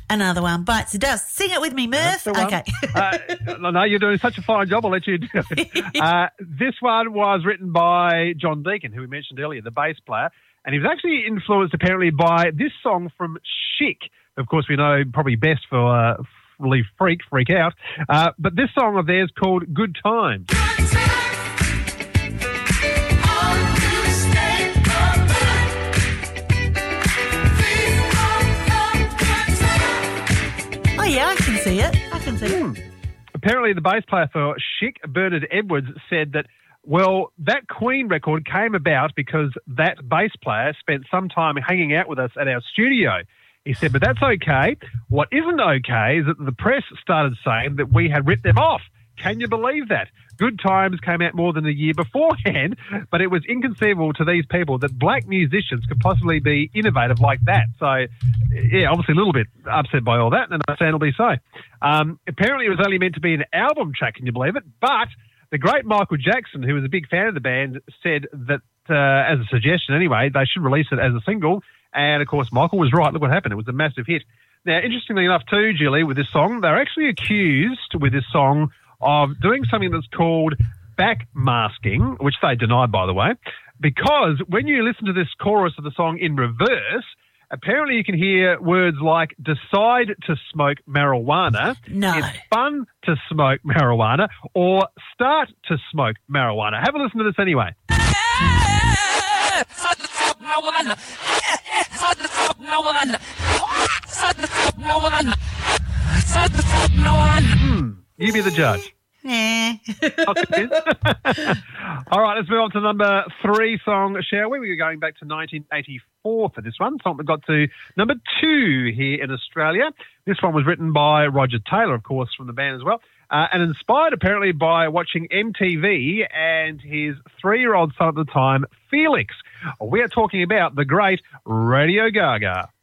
Another one bites the dust. Sing it with me, Murph. Okay. No, you're doing such a fine job. I'll let you do it. This one was written by John Deacon, who we mentioned earlier, the bass player. And he was actually influenced, apparently, by this song from Chic. Of course, we know probably best for Freak Out. But this song of theirs called Good Times. Oh, yeah, I can see it. Apparently, the bass player for Chic, Bernard Edwards, said that, well, that Queen record came about because that bass player spent some time hanging out with us at our studio. He said, but that's okay. What isn't okay is that the press started saying that we had ripped them off. Can you believe that? Good Times came out more than a year beforehand, but it was inconceivable to these people that black musicians could possibly be innovative like that. So, yeah, obviously a little bit upset by all that, and understandably so. Apparently it was only meant to be an album track, can you believe it? But the great Michael Jackson, who was a big fan of the band, said that, as a suggestion anyway, they should release it as a single. And, of course, Michael was right. Look what happened. It was a massive hit. Now, interestingly enough too, Julie, with this song, they're actually accused with this song of doing something that's called backmasking, which they denied, by the way, because when you listen to this chorus of the song in reverse, apparently you can hear words like decide to smoke marijuana, it's fun to smoke marijuana, or start to smoke marijuana. Have a listen to this anyway. You be the judge. All right, let's move on to number 3 song, shall we? We're going back to 1984 for this one. So we've got to number 2 here in Australia. This one was written by Roger Taylor, of course, from the band as well, and inspired apparently by watching MTV and his 3-year-old son at the time, Felix. We are talking about the great Radio Gaga.